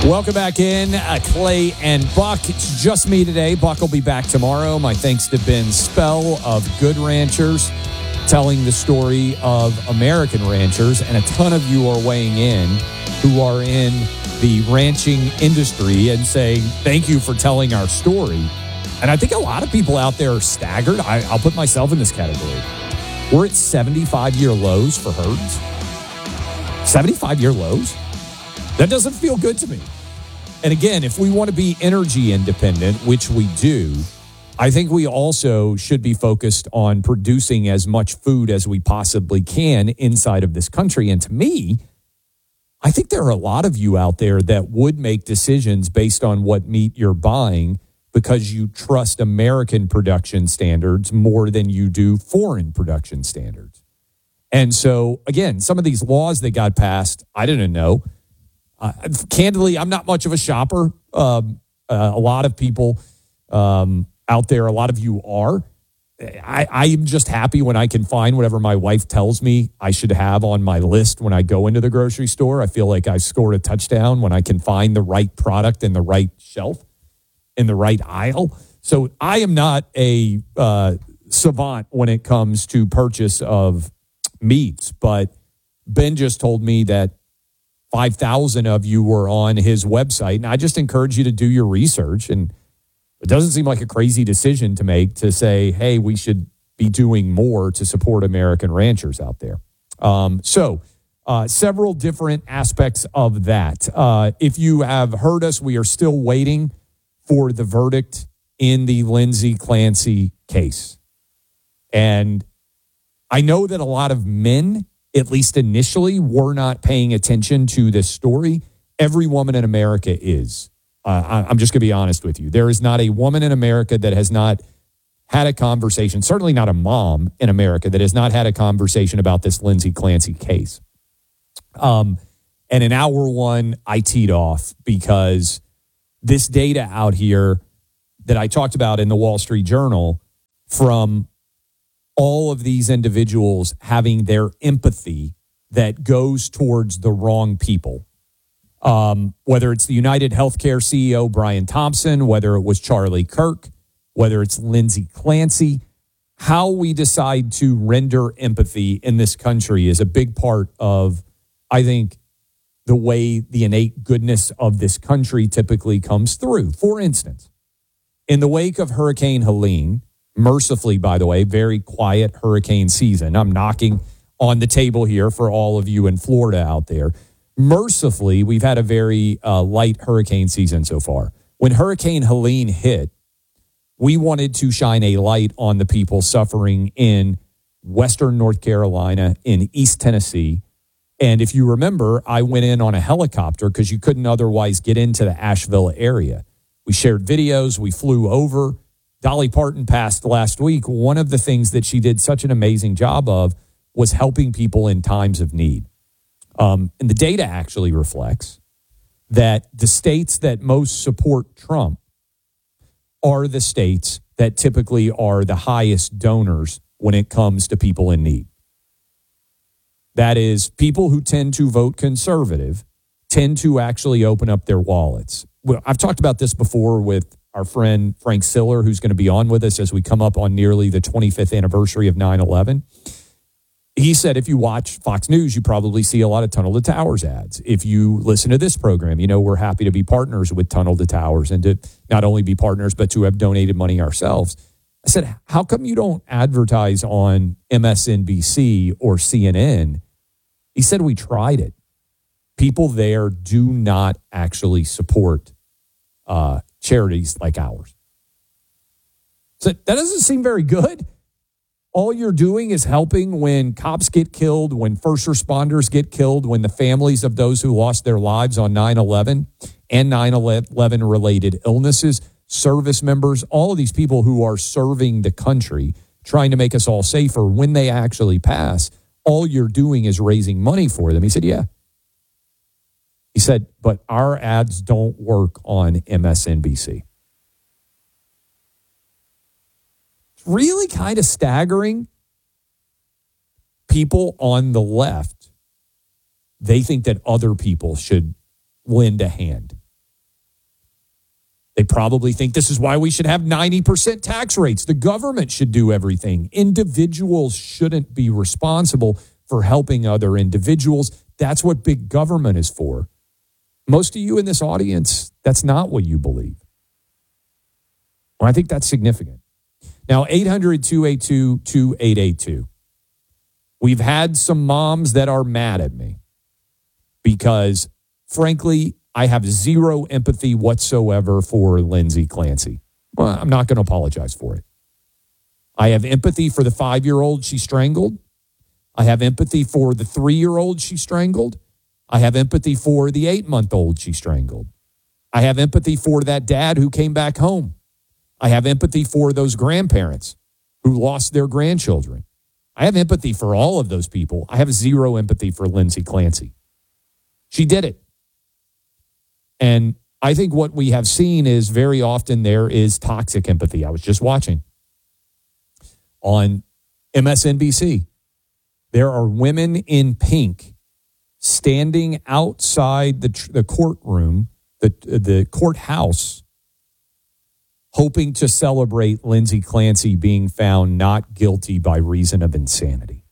Welcome back in, Clay and Buck. It's just me today. Buck will be back tomorrow. My thanks to Ben Spell of Good Ranchers, telling the story of American ranchers. And a ton of you are weighing in who are in the ranching industry and saying, thank you for telling our story. And I think a lot of people out there are staggered. I'll put myself in this category. We're at 75-year lows for herds. 75-year lows? That doesn't feel good to me. And again, if we want to be energy independent, which we do, I think we also should be focused on producing as much food as we possibly can inside of this country. And to me, I think there are a lot of you out there that would make decisions based on what meat you're buying because you trust American production standards more than you do foreign production standards. And so, again, some of these laws that got passed, I didn't know. Candidly, I'm not much of a shopper. A lot of people out there, a lot of you are. I'm just happy when I can find whatever my wife tells me I should have on my list when I go into the grocery store. I feel like I scored a touchdown when I can find the right product in the right shelf, in the right aisle. So I am not a savant when it comes to purchase of meats, but Ben just told me that 5,000 of you were on his website. And I just encourage you to do your research. And it doesn't seem like a crazy decision to make to say, hey, we should be doing more to support American ranchers out there. Several different aspects of that. If you have heard us, we are still waiting for the verdict in the Lindsay Clancy case. And I know that a lot of men, at least initially, were not paying attention to this story. Every woman in America is. I'm just going to be honest with you. There is not a woman in America that has not had a conversation, certainly not a mom in America that has not had a conversation about this Lindsay Clancy case. And in hour one, I teed off because this data out here that I talked about in the Wall Street Journal from all of these individuals having their empathy that goes towards the wrong people. Whether it's the United Healthcare CEO, Brian Thompson, whether it was Charlie Kirk, whether it's Lindsay Clancy, how we decide to render empathy in this country is a big part of, I think, the way the innate goodness of this country typically comes through. For instance, in the wake of Hurricane Helene, mercifully, by the way, very quiet hurricane season. I'm knocking on the table here for all of you in Florida out there. Mercifully, we've had a very light hurricane season so far. When Hurricane Helene hit, we wanted to shine a light on the people suffering in Western North Carolina, in East Tennessee. And if you remember, I went in on a helicopter because you couldn't otherwise get into the Asheville area. We shared videos. We flew over. Dolly Parton passed last week. One of the things that she did such an amazing job of was helping people in times of need. And the data actually reflects that the states that most support Trump are the states that typically are the highest donors when it comes to people in need. That is, people who tend to vote conservative tend to actually open up their wallets. Well, I've talked about this before with our friend Frank Siller, who's going to be on with us as we come up on nearly the 25th anniversary of 9/11. He said if you watch Fox News, you probably see a lot of Tunnel to Towers ads. If you listen to this program, you know we're happy to be partners with Tunnel to Towers and to not only be partners, but to have donated money ourselves. I said, how come you don't advertise on MSNBC or CNN? He said, we tried it. People there do not actually support charities like ours. So that doesn't seem very good. All you're doing is helping when cops get killed, when first responders get killed, when the families of those who lost their lives on 9/11 and 9/11 related illnesses, service members, all of these people who are serving the country, trying to make us all safer, when they actually pass, all you're doing is raising money for them. He said, yeah. He said, but our ads don't work on MSNBC. It's really kind of staggering. People on the left, they think that other people should lend a hand. They probably think this is why we should have 90% tax rates. The government should do everything. Individuals shouldn't be responsible for helping other individuals. That's what big government is for. Most of you in this audience, that's not what you believe. Well, I think that's significant. Now, 800-282-2882. We've had some moms that are mad at me because, frankly, I have zero empathy whatsoever for Lindsay Clancy. Well, I'm not going to apologize for it. I have empathy for the 5-year-old she strangled. I have empathy for the 3-year-old she strangled. I have empathy for the 8-month-old she strangled. I have empathy for that dad who came back home. I have empathy for those grandparents who lost their grandchildren. I have empathy for all of those people. I have zero empathy for Lindsay Clancy. She did it. And I think what we have seen is very often there is toxic empathy. I was just watching on MSNBC. There are women in pink standing outside the courtroom, the courthouse, hoping to celebrate Lindsay Clancy being found not guilty by reason of insanity.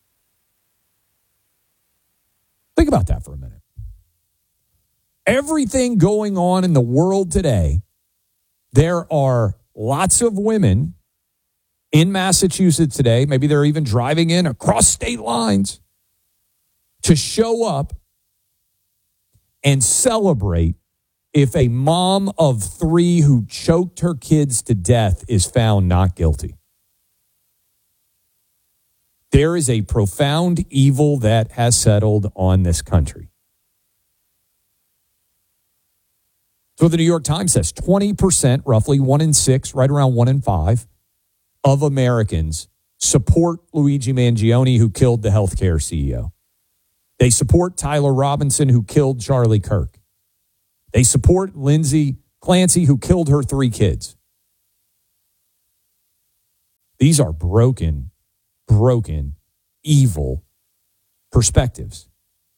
Think about that for a minute. Everything going on in the world today, there are lots of women in Massachusetts today, maybe they're even driving in across state lines, to show up and celebrate if a mom of 3 who choked her kids to death is found not guilty. There is a profound evil that has settled on this country. So the New York Times says 20%, roughly 1 in 6, right around 1 in 5, of Americans support Luigi Mangione, who killed the healthcare CEO. They support Tyler Robinson, who killed Charlie Kirk. They support Lindsay Clancy, who killed her 3 kids. These are broken, evil perspectives.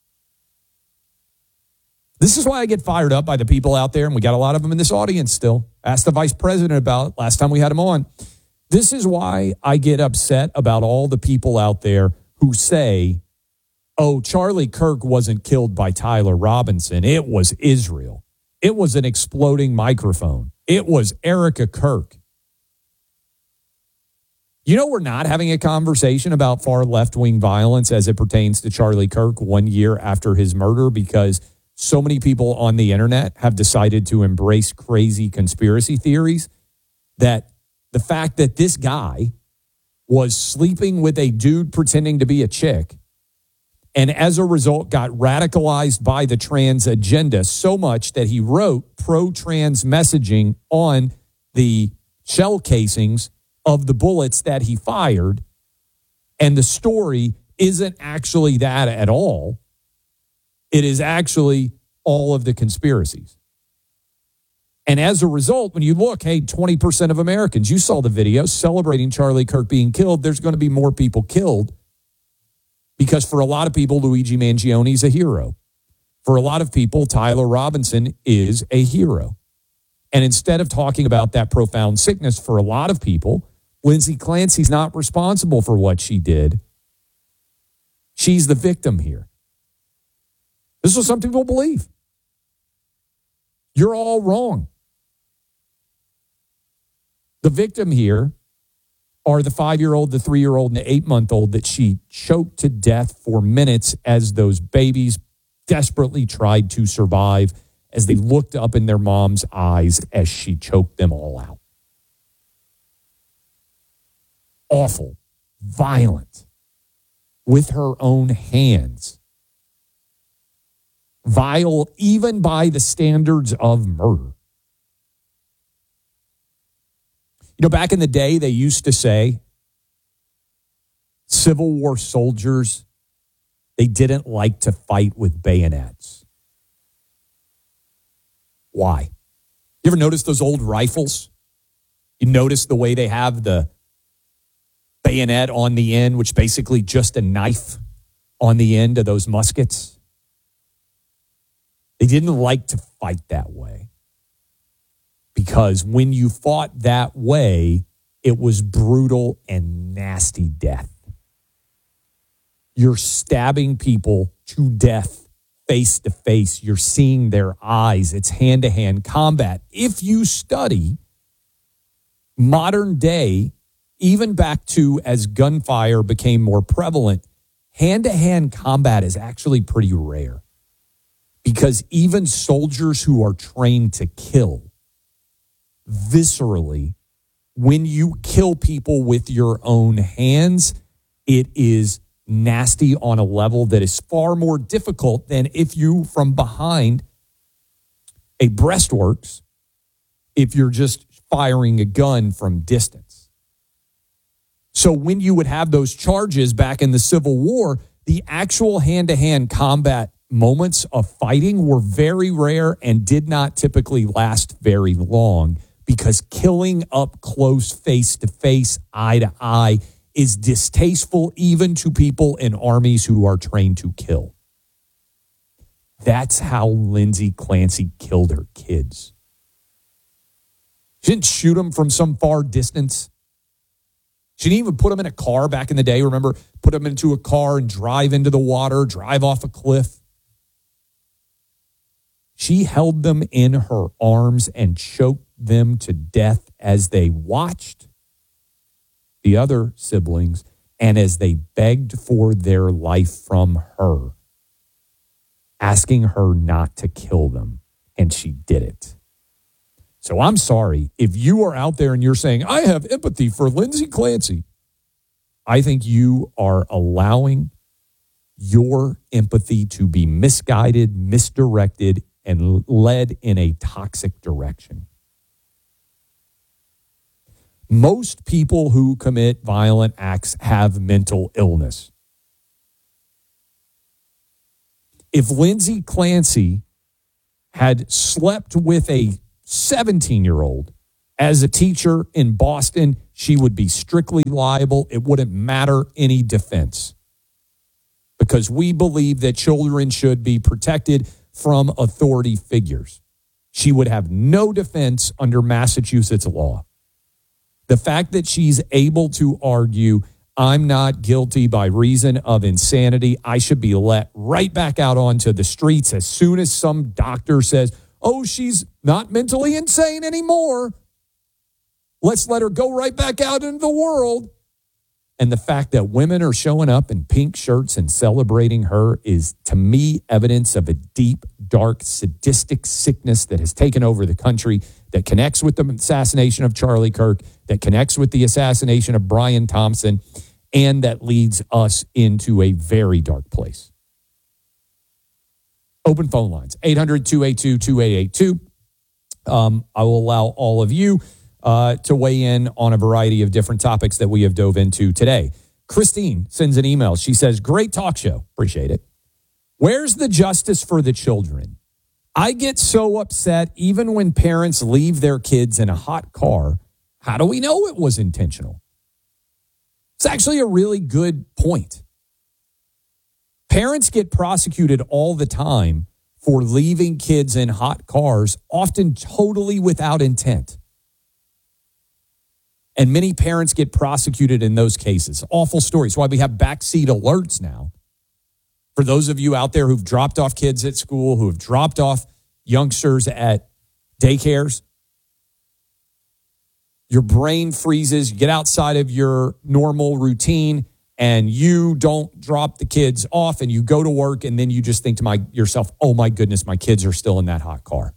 This is why I get fired up by the people out there, and we got a lot of them in this audience still. Ask the vice president about it last time we had him on. This is why I get upset about all the people out there who say, oh, Charlie Kirk wasn't killed by Tyler Robinson. It was Israel. It was an exploding microphone. It was Erica Kirk. You know, we're not having a conversation about far left-wing violence as it pertains to Charlie Kirk 1 year after his murder because so many people on the internet have decided to embrace crazy conspiracy theories that the fact that this guy was sleeping with a dude pretending to be a chick and as a result got radicalized by the trans agenda so much that he wrote pro-trans messaging on the shell casings of the bullets that he fired. And the story isn't actually that at all. It is actually all of the conspiracies. And as a result, when you look, hey, 20% of Americans, you saw the video celebrating Charlie Kirk being killed. There's going to be more people killed because for a lot of people, Luigi Mangione is a hero. For a lot of people, Tyler Robinson is a hero. And instead of talking about that profound sickness, for a lot of people, Lindsay Clancy's not responsible for what she did. She's the victim here. This is what some people believe. You're all wrong. The victim here are the 5-year-old, the 3-year-old, and the 8-month-old that she choked to death for minutes as those babies desperately tried to survive as they looked up in their mom's eyes as she choked them all out. Awful, violent, with her own hands. Vile even by the standards of murder. You know, back in the day, they used to say Civil War soldiers, they didn't like to fight with bayonets. Why? You ever notice those old rifles? You notice the way they have the bayonet on the end, which basically just a knife on the end of those muskets? They didn't like to fight that way Because when you fought that way, it was brutal and nasty death. You're stabbing people to death face to face. You're seeing their eyes. It's hand-to-hand combat. If you study modern day, even back to as gunfire became more prevalent, hand-to-hand combat is actually pretty rare. Because even soldiers who are trained to kill viscerally, when you kill people with your own hands, it is nasty on a level that is far more difficult than if you, from behind a breastworks, if you're just firing a gun from distance. So when you would have those charges back in the Civil War, the actual hand-to-hand combat moments of fighting were very rare and did not typically last very long, because killing up close, face-to-face, eye-to-eye is distasteful even to people in armies who are trained to kill. That's how Lindsay Clancy killed her kids. She didn't shoot them from some far distance. She didn't even put them in a car back in the day. Remember, put them into a car and drive into the water, drive off a cliff. She held them in her arms and choked them to death as they watched the other siblings and as they begged for their life from her, asking her not to kill them. And she did it. So I'm sorry if you are out there and you're saying, I have empathy for Lindsay Clancy. I think you are allowing your empathy to be misguided, misdirected, and led in a toxic direction. Most people who commit violent acts have mental illness. If Lindsay Clancy had slept with a 17-year-old as a teacher in Boston, she would be strictly liable. It wouldn't matter any defense, because we believe that children should be protected from authority figures. She would have no defense under Massachusetts law. The fact that she's able to argue, I'm not guilty by reason of insanity, I should be let right back out onto the streets as soon as some doctor says, oh, she's not mentally insane anymore. Let's let her go right back out into the world. And the fact that women are showing up in pink shirts and celebrating her is, to me, evidence of a deep, dark, sadistic sickness that has taken over the country, that connects with the assassination of Charlie Kirk, that connects with the assassination of Brian Thompson, and that leads us into a very dark place. Open phone lines, 800-282-2882. I will allow all of you to weigh in on a variety of different topics that we have dove into today. Christine sends an email. She says, great talk show. Appreciate it. Where's the justice for the children? I get so upset even when parents leave their kids in a hot car. How do we know it was intentional? It's actually a really good point. Parents get prosecuted all the time for leaving kids in hot cars, often totally without intent. And many parents get prosecuted in those cases. Awful stories. Why we have backseat alerts now. For those of you out there who've dropped off kids at school, who have dropped off youngsters at daycares, your brain freezes, you get outside of your normal routine, and you don't drop the kids off, and you go to work, and then you just think to yourself, oh my goodness, my kids are still in that hot car.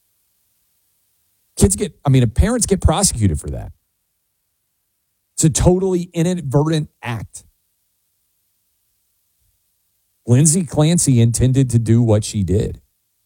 Parents get prosecuted for that. It's a totally inadvertent act. Lindsay Clancy intended to do what she did.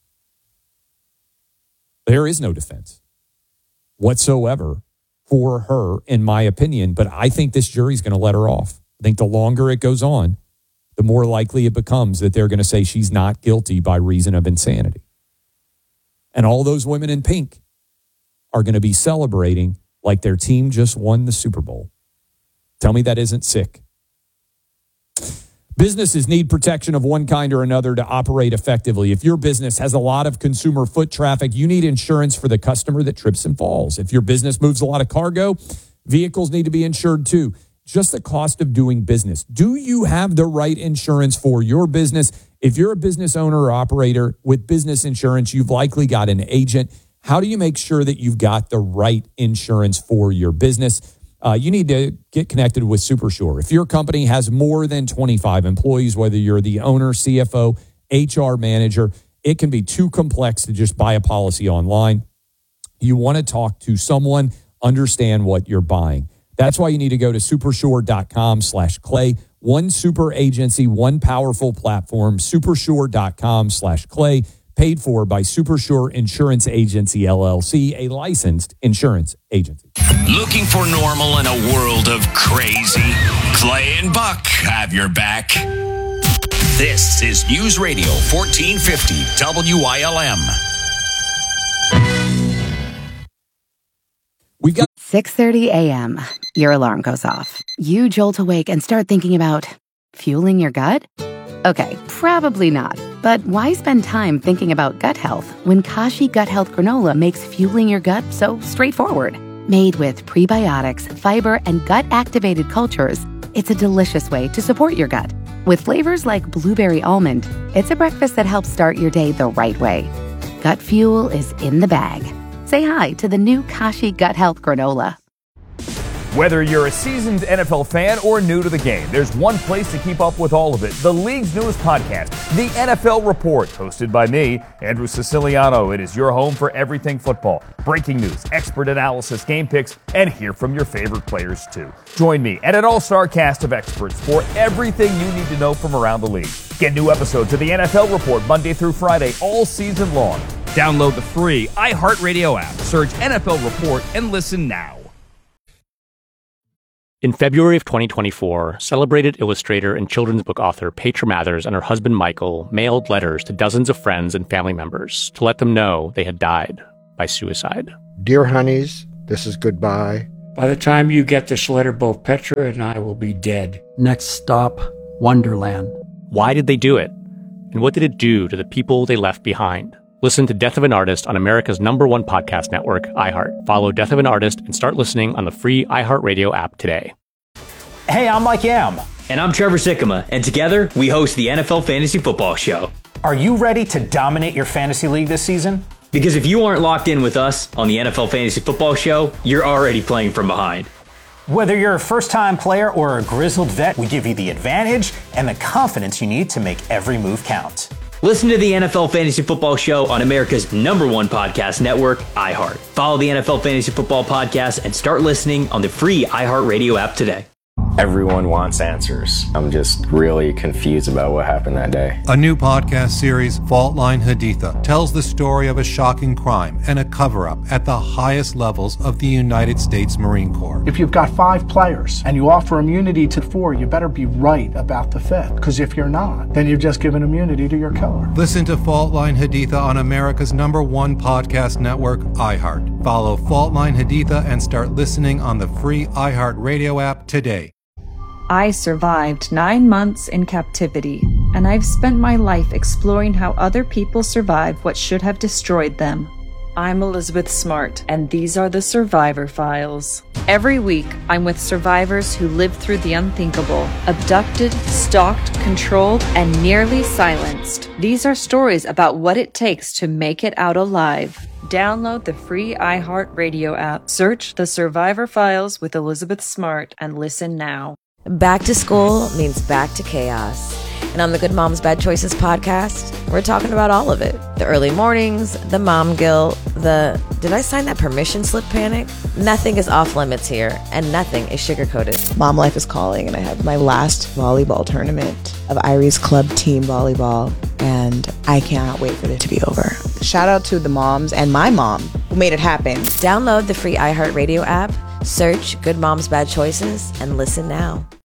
There is no defense whatsoever for her, in my opinion, but I think this jury's going to let her off. I think the longer it goes on, the more likely it becomes that they're going to say she's not guilty by reason of insanity. And all those women in pink are going to be celebrating like their team just won the Super Bowl. Tell me that isn't sick. Businesses need protection of one kind or another to operate effectively. If your business has a lot of consumer foot traffic, you need insurance for the customer that trips and falls. If your business moves a lot of cargo, vehicles need to be insured too. Just the cost of doing business. Do you have the right insurance for your business? If you're a business owner or operator with business insurance, you've likely got an agent. How do you make sure that you've got the right insurance for your business? You need to get connected with SuperSure. If your company has more than 25 employees, whether you're the owner, CFO, HR manager, it can be too complex to just buy a policy online. You want to talk to someone, understand what you're buying. That's why you need to go to supersure.com/Clay. One super agency, one powerful platform, supersure.com/Clay. Paid for by SuperSure Insurance Agency, LLC, a licensed insurance agency. Looking for normal in a world of crazy? Clay and Buck have your back. This is News Radio 1450 WILM. We've got 6:30 a.m. Your alarm goes off. You jolt awake and start thinking about fueling your gut? Okay, probably not. But why spend time thinking about gut health when Kashi Gut Health Granola makes fueling your gut so straightforward? Made with prebiotics, fiber, and gut-activated cultures, it's a delicious way to support your gut. With flavors like blueberry almond, it's a breakfast that helps start your day the right way. Gut fuel is in the bag. Say hi to the new Kashi Gut Health Granola. Whether you're a seasoned NFL fan or new to the game, there's one place to keep up with all of it. The league's newest podcast, The NFL Report, hosted by me, Andrew Siciliano. It is your home for everything football. Breaking news, expert analysis, game picks, and hear from your favorite players too. Join me and an all-star cast of experts for everything you need to know from around the league. Get new episodes of The NFL Report Monday through Friday all season long. Download the free iHeartRadio app. Search NFL Report and listen now. In February of 2024, celebrated illustrator and children's book author Petra Mathers and her husband Michael mailed letters to dozens of friends and family members to let them know they had died by suicide. Dear honeys, this is goodbye. By the time you get this letter, both Petra and I will be dead. Next stop, Wonderland. Why did they do it? And what did it do to the people they left behind? Listen to Death of an Artist on America's #1 podcast network, iHeart. Follow Death of an Artist and start listening on the free iHeartRadio app today. Hey, I'm Mike Yam. And I'm Trevor Sikkema. And together, we host the NFL Fantasy Football Show. Are you ready to dominate your fantasy league this season? Because if you aren't locked in with us on the NFL Fantasy Football Show, you're already playing from behind. Whether you're a first-time player or a grizzled vet, we give you the advantage and the confidence you need to make every move count. Listen to the NFL Fantasy Football Show on America's #1 podcast network, iHeart. Follow the NFL Fantasy Football Podcast and start listening on the free iHeartRadio app today. Everyone wants answers. I'm just really confused about what happened that day. A new podcast series, Fault Line Haditha, tells the story of a shocking crime and a cover-up at the highest levels of the United States Marine Corps. If you've got 5 players and you offer immunity to 4, you better be right about the 5th. Because if you're not, then you've just given immunity to your killer. Listen to Fault Line Haditha on America's #1 podcast network, iHeart. Follow Fault Line Haditha and start listening on the free iHeartRadio app today. I survived 9 months in captivity, and I've spent my life exploring how other people survive what should have destroyed them. I'm Elizabeth Smart, and these are the Survivor Files. Every week, I'm with survivors who lived through the unthinkable, abducted, stalked, controlled, and nearly silenced. These are stories about what it takes to make it out alive. Download the free iHeartRadio app, search The Survivor Files with Elizabeth Smart, and listen now. Back to school means back to chaos. And on the Good Moms Bad Choices podcast, we're talking about all of it. The early mornings, the mom guilt, the did I sign that permission slip panic? Nothing is off limits here, and nothing is sugar-coated. Mom life is calling, and I have my last volleyball tournament of Irie's Club Team Volleyball, and I cannot wait for it to be over. Shout out to the moms and my mom who made it happen. Download the free iHeartRadio app, search Good Moms Bad Choices, and listen now.